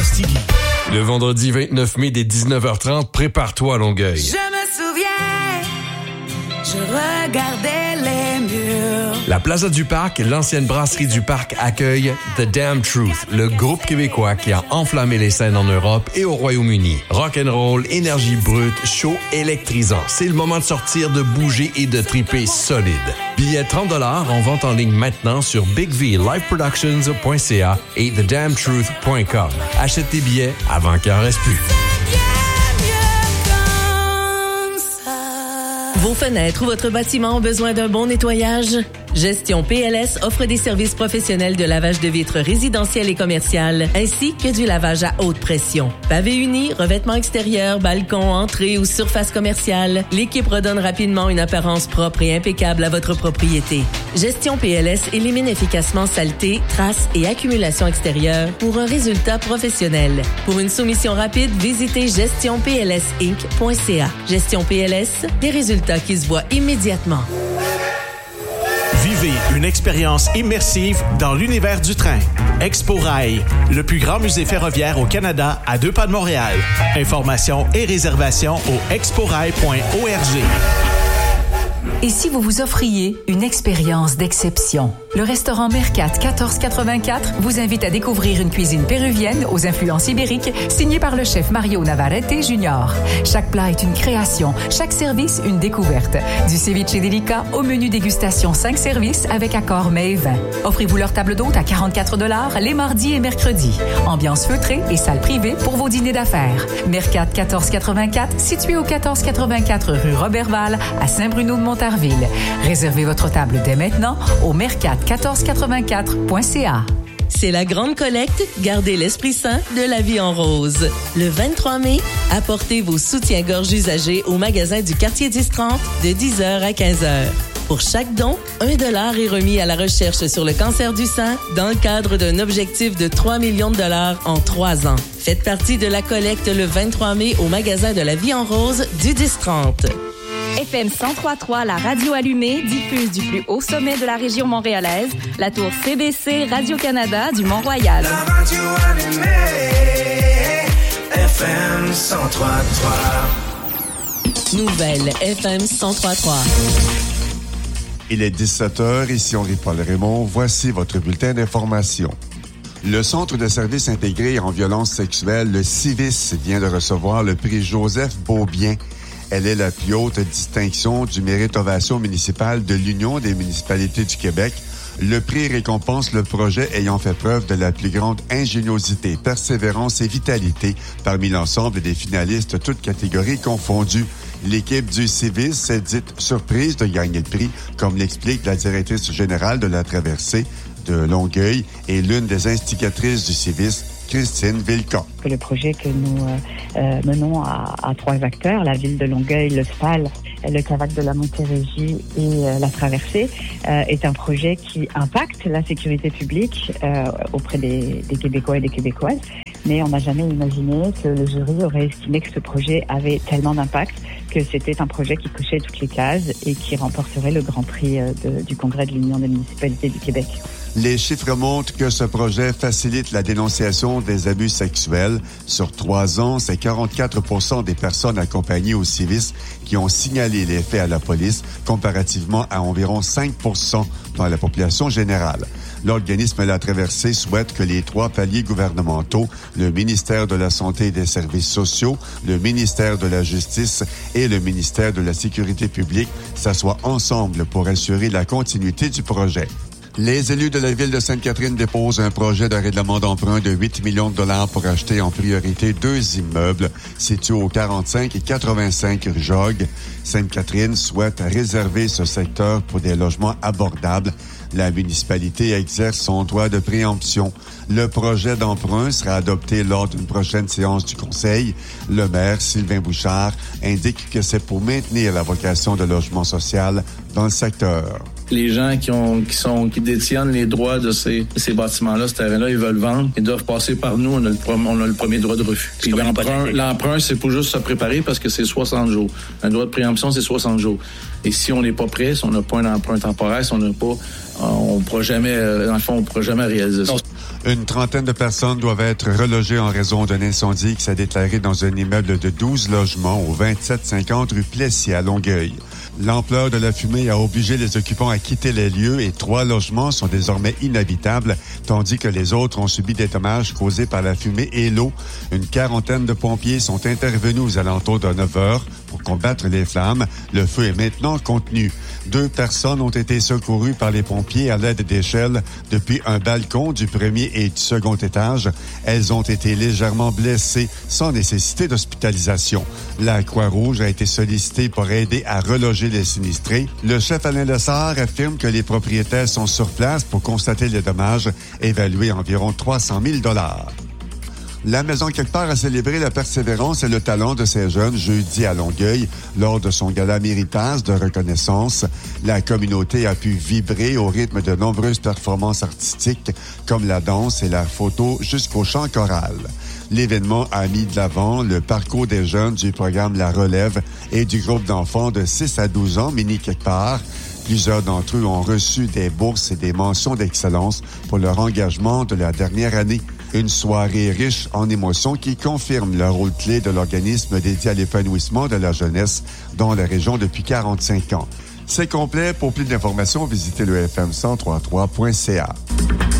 Mastigui. Le vendredi 29 mai dès 19h30, prépare-toi à Longueuil. Je me souviens, je regardais les murs. La Plaza du Parc, l'ancienne brasserie du Parc, accueille The Damn Truth, le groupe québécois qui a enflammé les scènes en Europe et au Royaume-Uni. Rock'n'roll, énergie brute, show électrisant. C'est le moment de sortir, de bouger et de triper solide. Billets $30 en vente en ligne maintenant sur bigvliveproductions.ca et thedamntruth.com. Achète tes billets avant qu'il en reste plus. Vos fenêtres ou votre bâtiment ont besoin d'un bon nettoyage? Gestion PLS offre des services professionnels de lavage de vitres résidentielles et commerciales, ainsi que du lavage à haute pression. Pavé uni, revêtement extérieur, balcon, entrée ou surface commerciale, l'équipe redonne rapidement une apparence propre et impeccable à votre propriété. Gestion PLS élimine efficacement saleté, traces et accumulation extérieure pour un résultat professionnel. Pour une soumission rapide, visitez gestionplsinc.ca. Gestion PLS, des résultats qui se voient immédiatement. Vivez une expérience immersive dans l'univers du train. Expo Rail, le plus grand musée ferroviaire au Canada à 2 pas de Montréal. Informations et réservations au exporail.org. Et si vous vous offriez une expérience d'exception? Le restaurant Mercat 1484 vous invite à découvrir une cuisine péruvienne aux influences ibériques signée par le chef Mario Navarrete Jr. Chaque plat est une création, chaque service une découverte. Du ceviche délicat au menu dégustation 5 services avec accord mets et vin. Offrez-vous leur table d'hôte à $44 les mardis et mercredis. Ambiance feutrée et salle privée pour vos dîners d'affaires. Mercat 1484, situé au 1484 rue Robertval à Saint-Bruno-de-Montarville. Réservez votre table dès maintenant au mercat1484.ca. C'est la grande collecte Gardez l'esprit sain de la vie en rose. Le 23 mai, apportez vos soutiens-gorge usagés au magasin du quartier 1030 de 10h à 15h. Pour chaque don, $1 est remis à la recherche sur le cancer du sein dans le cadre d'un objectif de 3 millions de dollars en 3 ans. Faites partie de la collecte le 23 mai au magasin de la vie en rose du 1030. FM 103.3, la radio allumée, diffuse du plus haut sommet de la région montréalaise, la tour CBC Radio-Canada du Mont-Royal. La radio allumée, FM 103.3. Nouvelle FM 103.3. Il est 17h, ici Henri-Paul Raymond. Voici votre bulletin d'information. Le Centre de services intégrés en violence sexuelle, le CIVIS, vient de recevoir le prix Joseph Beaubien. Elle est la plus haute distinction du mérite ovation municipal de l'Union des municipalités du Québec. Le prix récompense le projet ayant fait preuve de la plus grande ingéniosité, persévérance et vitalité parmi l'ensemble des finalistes, toutes catégories confondues. L'équipe du CIVIS s'est dite surprise de gagner le prix, comme l'explique la directrice générale de la traversée de Longueuil et l'une des instigatrices du CIVIS, Christine Villecamp. Le projet que nous menons à 3 acteurs, la ville de Longueuil, le SPAL, le CAVAC de la Montérégie et la traversée, est un projet qui impacte la sécurité publique auprès des Québécois et des Québécoises. Mais on n'a jamais imaginé que le jury aurait estimé que ce projet avait tellement d'impact que c'était un projet qui cochait toutes les cases et qui remporterait le grand prix du Congrès de l'Union des municipalités du Québec. Les chiffres montrent que ce projet facilite la dénonciation des abus sexuels. Sur 3 ans, c'est 44% des personnes accompagnées au CIVIS qui ont signalé les faits à la police, comparativement à environ 5% dans la population générale. L'organisme La Traversée souhaite que les 3 paliers gouvernementaux, le ministère de la Santé et des Services sociaux, le ministère de la Justice et le ministère de la Sécurité publique, s'assoient ensemble pour assurer la continuité du projet. Les élus de la ville de Sainte-Catherine déposent un projet de règlement d'emprunt de 8 millions de dollars pour acheter en priorité 2 immeubles situés au 45 et 85 rue Jogues. Sainte-Catherine souhaite réserver ce secteur pour des logements abordables. La municipalité exerce son droit de préemption. Le projet d'emprunt sera adopté lors d'une prochaine séance du Conseil. Le maire, Sylvain Bouchard, indique que c'est pour maintenir la vocation de logement social dans le secteur. Les gens qui détiennent les droits de ces bâtiments-là, ce terrain-là, ils veulent vendre, ils doivent passer par nous, on a le premier droit de refus. Puis l'emprunt, c'est pour juste se préparer parce que c'est 60 jours. Un droit de préemption, c'est 60 jours. Et si on n'est pas prêt, si on n'a pas un emprunt temporaire, si on n'a pas, on pourra jamais, dans le fond, on pourra jamais réaliser ça. Une trentaine de personnes doivent être relogées en raison d'un incendie qui s'est déclaré dans un immeuble de 12 logements au 2750 rue Plessis à Longueuil. L'ampleur de la fumée a obligé les occupants à quitter les lieux et 3 logements sont désormais inhabitables, tandis que les autres ont subi des dommages causés par la fumée et l'eau. Une quarantaine de pompiers sont intervenus aux alentours de 9 heures pour combattre les flammes. Le feu est maintenant contenu. 2 personnes ont été secourues par les pompiers à l'aide d'échelles depuis un balcon du premier et du second étage. Elles ont été légèrement blessées sans nécessité d'hospitalisation. La Croix-Rouge a été sollicitée pour aider à reloger les sinistrés. Le chef Alain Lessard affirme que les propriétaires sont sur place pour constater les dommages, évalués à environ 300 000 $. La Maison Quelque part a célébré la persévérance et le talent de ces jeunes jeudi à Longueuil lors de son gala Méritage de reconnaissance. La communauté a pu vibrer au rythme de nombreuses performances artistiques comme la danse et la photo jusqu'au chant choral. L'événement a mis de l'avant le parcours des jeunes du programme La Relève et du groupe d'enfants de 6 à 12 ans Mini Quelque part. Plusieurs d'entre eux ont reçu des bourses et des mentions d'excellence pour leur engagement de la dernière année. Une soirée riche en émotions qui confirme le rôle clé de l'organisme dédié à l'épanouissement de la jeunesse dans la région depuis 45 ans. C'est complet. Pour plus d'informations, visitez le fm1033.ca.